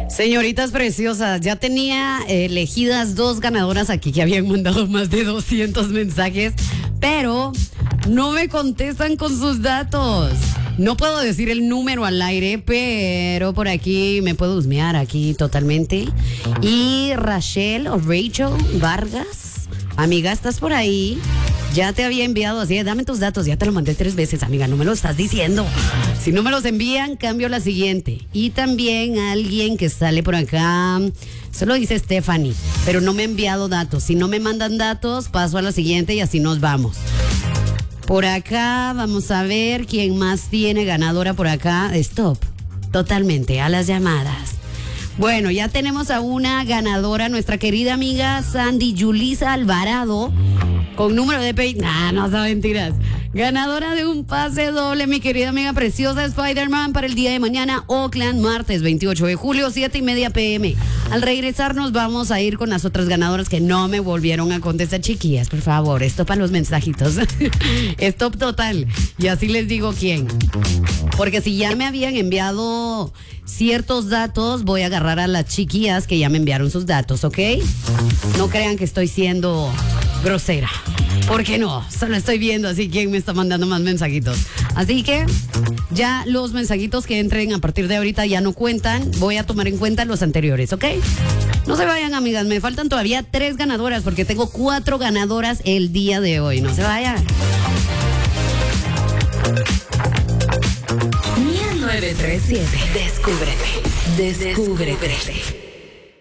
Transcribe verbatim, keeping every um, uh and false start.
Señoritas preciosas, ya tenía eh, elegidas dos ganadoras aquí que habían mandado más de doscientos mensajes, pero no me contestan con sus datos. No puedo decir el número al aire, pero por aquí me puedo husmear aquí totalmente. Y Rachel o Rachel Vargas, amiga, ¿estás por ahí? Ya te había enviado así, dame tus datos, ya te lo mandé tres veces, amiga, no me lo estás diciendo. Si no me los envían, cambio la siguiente. Y también alguien que sale por acá, solo dice Stephanie, pero no me ha enviado datos. Si no me mandan datos, paso a la siguiente y así nos vamos. Por acá, vamos a ver quién más tiene ganadora por acá. Stop, totalmente, a las llamadas. Bueno, ya tenemos a una ganadora, nuestra querida amiga Sandy Yulisa Alvarado, con número de P I. Nah, no son mentiras. Ganadora de un pase doble, mi querida amiga preciosa Spider-Man, para el día de mañana, Oakland, martes veintiocho de julio, siete y media pm. Al regresar nos vamos a ir con las otras ganadoras que no me volvieron a contestar. Chiquillas, por favor, esto para los mensajitos. Stop total. Y así les digo quién. Porque si ya me habían enviado ciertos datos, voy a agarrar a las chiquillas que ya me enviaron sus datos, ¿ok? No crean que estoy siendo grosera. ¿Por qué no? Solo estoy viendo así quién me está mandando más mensajitos. Así que ya los mensajitos que entren a partir de ahorita ya no cuentan. Voy a tomar en cuenta los anteriores, ¿ok? No se vayan, amigas. Me faltan todavía tres ganadoras porque tengo cuatro ganadoras el día de hoy. No se vayan. nueve tres siete. Descúbrete. Descúbrete.